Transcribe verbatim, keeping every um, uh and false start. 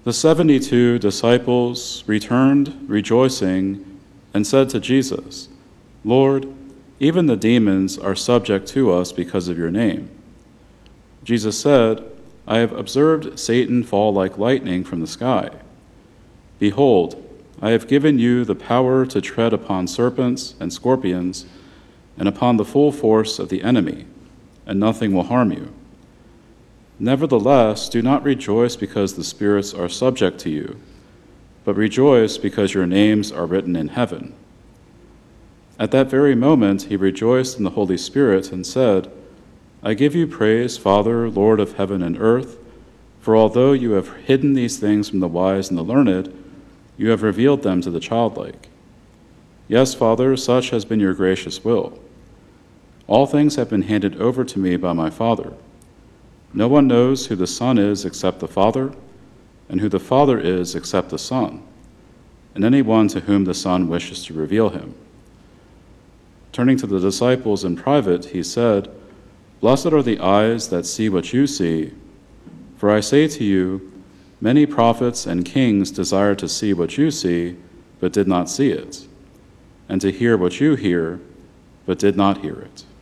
The seventy-two disciples returned rejoicing and said to Jesus, "Lord, even the demons are subject to us because of your name." Jesus said, "I have observed Satan fall like lightning from the sky. Behold, I have given you the power to tread upon serpents and scorpions and upon the full force of the enemy, and nothing will harm you. Nevertheless, do not rejoice because the spirits are subject to you, but rejoice because your names are written in heaven." At that very moment he rejoiced in the Holy Spirit and said, "I give you praise, Father, Lord of heaven and earth, for although you have hidden these things from the wise and the learned, you have revealed them to the childlike. Yes, Father, such has been your gracious will. All things have been handed over to me by my Father. No one knows who the Son is except the Father, and who the Father is except the Son, and anyone to whom the Son wishes to reveal him." Turning to the disciples in private, he said, "Blessed are the eyes that see what you see. For I say to you, many prophets and kings desired to see what you see, but did not see it, and to hear what you hear, but did not hear it."